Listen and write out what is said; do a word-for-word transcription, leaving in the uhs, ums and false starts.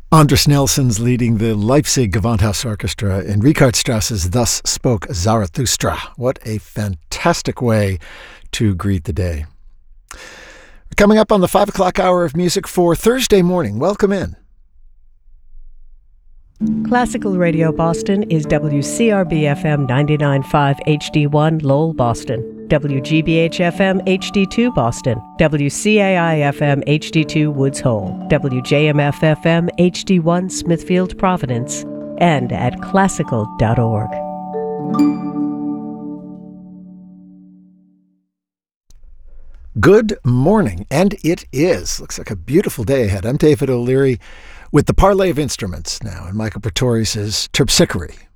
Andras Nelson's leading the Leipzig Gewandhaus Orchestra in Richard Strauss's Thus Spoke Zarathustra. What a fantastic way to greet the day. Coming up on the five o'clock hour of music for Thursday morning. Welcome in. Classical Radio Boston is W C R B F M ninety-nine point five H D one Lowell, Boston, W G B H F M H D two Boston, W C A I F M H D two Woods Hole, W J M F F M H D one Smithfield, Providence, and at classical dot org. Good morning, and it is. Looks like a beautiful day ahead. I'm David O'Leary with the Parlay of Instruments now, and Michael Pretori says Terpsichore.